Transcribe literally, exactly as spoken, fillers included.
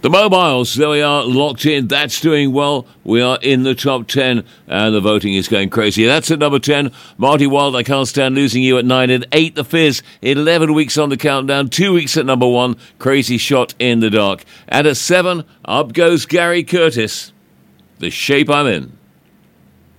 The Mobiles, there we are, locked in. That's doing well. We are in the top ten, and the voting is going crazy. That's at number ten. Marty Wilde, I Can't Stand Losing You at nine. At eight, The Fizz, eleven weeks on the countdown, two weeks at number one. Crazy Shot in the Dark. And at seven, up goes Gary Curtis, The Shape I'm In.